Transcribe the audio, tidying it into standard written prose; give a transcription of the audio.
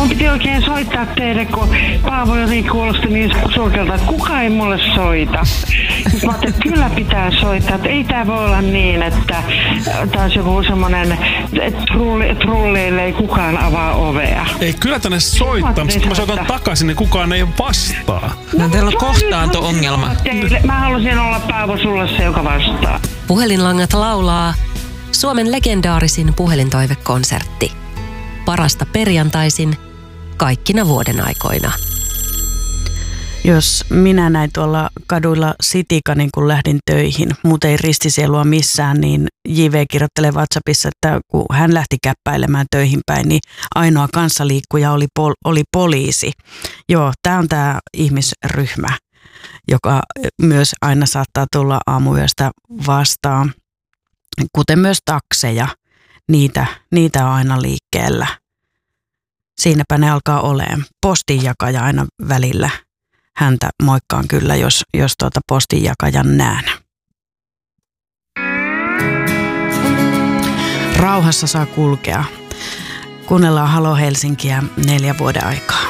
mun piti oikein soittaa teille, kun Paavo jotenkin kuulosti niin surkealta, että kukaan ei mulle soita. Sitten mä ajattelin, että kyllä pitää soittaa, että ei tää voi olla niin, että taas joku semmonen, että trulleille ei kukaan avaa ovea. Ei, kyllä tänne soittaa, mutta kun mä soitan takaisin, niin kukaan ei vastaa. No teillä on kohtaanto-ongelma. Mä halusin olla Paavo sulle se, joka vastaa. Puhelinlangat laulaa Suomen legendaarisin puhelintoivekonsertti. Parasta perjantaisin kaikkina vuoden aikoina. Jos minä näin tuolla kaduilla sitikanin, kun lähdin töihin, muuten ei ristisielua missään, niin JV kirjoittelee WhatsAppissa, että kun hän lähti käppäilemään töihin päin, niin ainoa kanssaliikkuja oli poliisi. Joo, tämä on tämä ihmisryhmä, joka myös aina saattaa tulla aamuyöstä vastaan, kuten myös takseja. Niitä on aina liikkeellä. Siinäpä ne alkaa olemaan. Postinjakaja aina välillä. Häntä moikkaan kyllä, jos postinjakajan näen. Rauhassa saa kulkea. Kuunnellaan Halo Helsinkiä 4 vuoden aikaa.